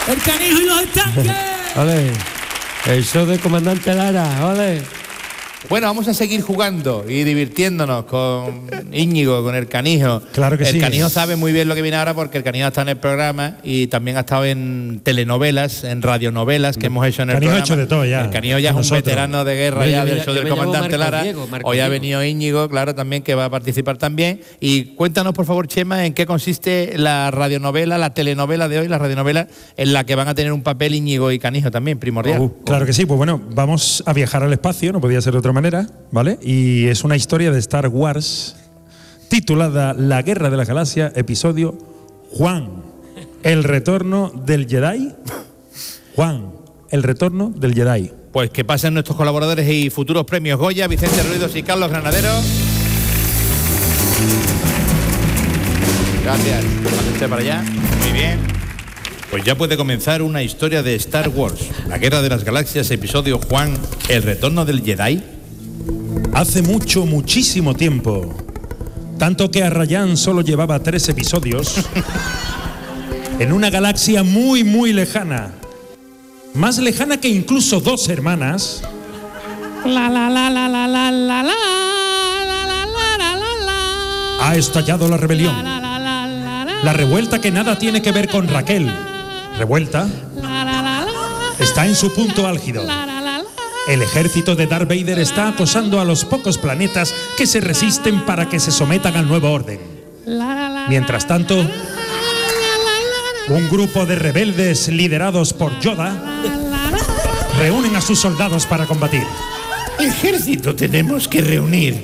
El Canijo y los estanques. Ole. El show del comandante Lara. Ole. Bueno, vamos a seguir jugando y divirtiéndonos con Íñigo, con el Canijo. Claro que sí. El Canijo sabe muy bien lo que viene ahora porque el Canijo ha estado en el programa y también ha estado en telenovelas, en radionovelas que hemos hecho en el Canijo programa. ha hecho de todo ya. El Canijo ya es un veterano de guerra ya del show del comandante Lara. Hoy ha venido Íñigo, claro, también que va a participar también. Y cuéntanos, por favor, Chema, en qué consiste la radionovela, la telenovela de hoy, la radionovela en la que van a tener un papel Íñigo y Canijo también, primordial. Claro que sí, pues bueno, vamos a viajar al espacio, no podía ser de otra manera, ¿vale? Y es una historia de Star Wars titulada La Guerra de la Galaxia, episodio Juan, el retorno del Jedi. Juan, el retorno del Jedi. Pues que pasen nuestros colaboradores y futuros premios Goya, Vicente Ruidos y Carlos Granadero. Gracias. Pásense para allá. Muy bien. Pues ya puede comenzar una historia de Star Wars, La Guerra de las Galaxias, episodio Juan, el retorno del Jedi. Hace mucho, muchísimo tiempo, tanto que Arrayán solo llevaba 3 episodios, en una galaxia muy, muy lejana, más lejana que incluso 2 hermanas, ha estallado la rebelión. La revuelta que nada tiene que ver con Raquel. Revuelta está en su punto álgido. El ejército de Darth Vader está acosando a los pocos planetas que se resisten para que se sometan al nuevo orden. Mientras tanto, un grupo de rebeldes liderados por Yoda reúnen a sus soldados para combatir. Ejército tenemos que reunir.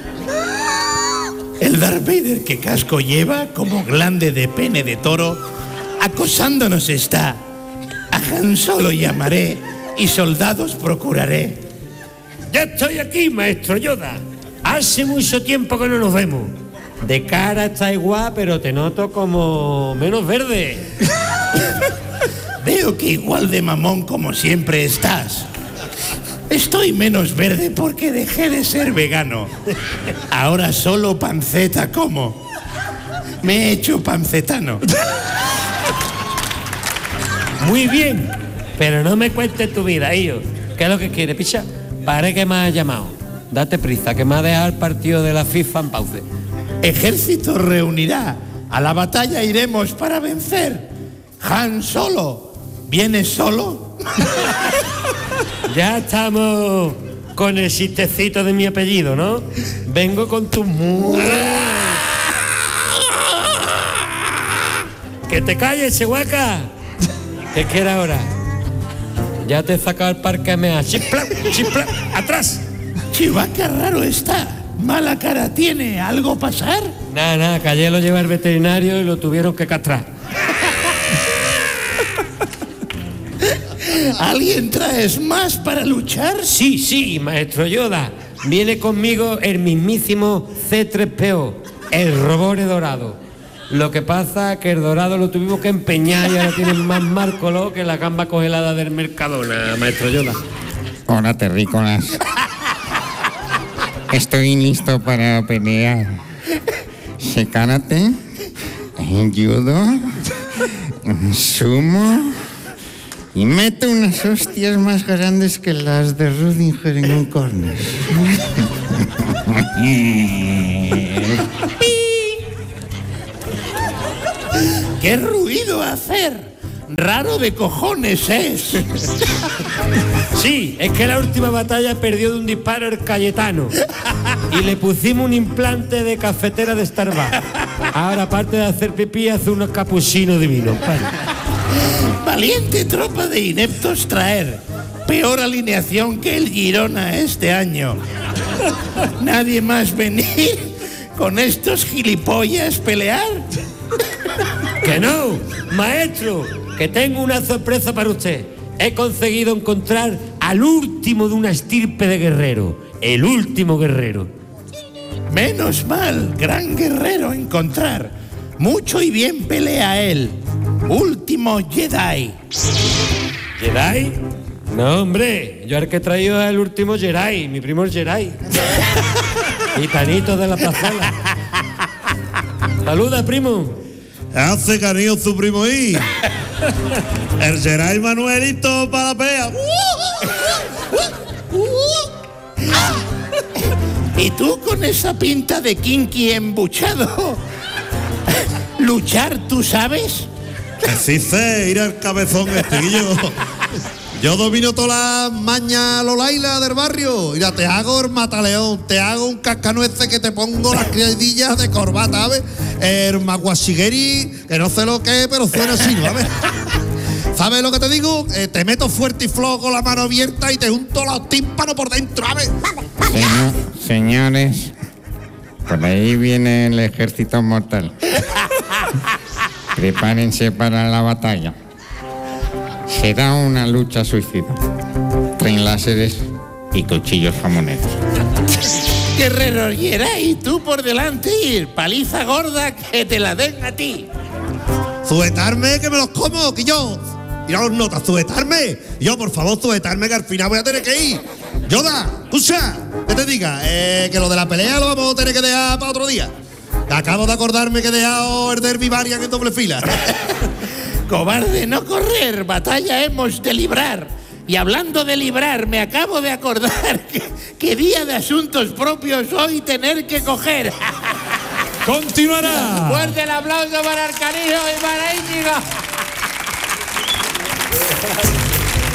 El Darth Vader que casco lleva como glande de pene de toro, acosándonos está. A Han Solo llamaré y soldados procuraré. Ya estoy aquí, maestro Yoda. Hace mucho tiempo que no nos vemos. De cara está igual, pero te noto como menos verde. Veo que igual de mamón como siempre estás. Estoy menos verde porque dejé de ser vegano. Ahora solo panceta como. Me he hecho pancetano. Muy bien, pero no me cuentes tu vida, hijo. ¿Qué es lo que quieres, picha? Parece que me has llamado. Date prisa, que me ha dejado el partido de la FIFA en pausa. Ejército reunirá. A la batalla iremos para vencer. Han Solo, ¿vienes solo? Ya estamos con el chistecito de mi apellido, ¿no? Vengo con tu... ¡Que te calles, Chihuahua! ¿Qué quieres ahora? Ya te he sacado el parque mea. ¡Chipla, chipla! ¡Atrás! Chivaca raro está. Mala cara tiene. ¿Algo pasar? Nada, que ayer lo lleva el veterinario y lo tuvieron que castrar. ¿Alguien traes más para luchar? Sí, maestro Yoda. Viene conmigo el mismísimo C3PO, el robore dorado. Lo que pasa es que el dorado lo tuvimos que empeñar y ahora tienen más márcolo que la gamba congelada del Mercadona, maestro Yoda. Hola, terrícolas. Estoy listo para pelear. Sé karate, judo, sumo y meto unas hostias más grandes que las de Rudinger en un córner. ¡Qué ruido hacer! Raro de cojones es. Sí, es que la última batalla perdió de un disparo el Cayetano y le pusimos un implante de cafetera de Starbucks. Ahora, aparte de hacer pipí, hace unos capuchinos divinos. Valiente tropa de ineptos traer. Peor alineación que el Girona este año. Nadie más venir con estos gilipollas pelear. ¡Que no! ¡Maestro! Que tengo una sorpresa para usted. He conseguido encontrar al último de una estirpe de guerrero. El último guerrero. Menos mal, gran guerrero encontrar. Mucho y bien pelea él. Último Jedi. ¿Jedi? No, hombre. Yo el que he traído es el último Jedi. Mi primo es Jedi. Gitanito de la plazuela. Saluda, primo. Hace cariño su primo ahí. El Geray Manuelito para la pea. ¿Y tú con esa pinta de kinky embuchado? ¿Luchar tú sabes? Que sí sé, ir al cabezón Guillo. Yo domino todas las mañas Lolaila del barrio. Mira, te hago el mataleón, te hago un cascanueces que te pongo las criadillas de corbata, ¿sabes? El maguashigueri, que no sé lo que es, pero suena así, ¿sabes? ¿Sabes lo que te digo? Te meto fuerte y flojo con la mano abierta y te junto los tímpanos por dentro, ¿sabes? Señores, por ahí viene el ejército mortal. Prepárense para la batalla. Será una lucha suicida. Traen láseres y cuchillos jamoneros. Guerrero Geray, tú por delante ir. Paliza gorda que te la den a ti. Sujetarme que me los como, que yo. Mira los notas, sujetarme. Yo, por favor, sujetarme que al final voy a tener que ir. Yoda, escucha, que te diga, que lo de la pelea lo vamos a tener que dejar para otro día. Acabo de acordarme que he dejado el derby Varian en doble fila. Cobarde, no correr, batalla hemos de librar. Y hablando de librar, me acabo de acordar que día de asuntos propios hoy tener que coger. ¡Continuará! Fuerte el aplauso para Arcanijo y para Íñigo.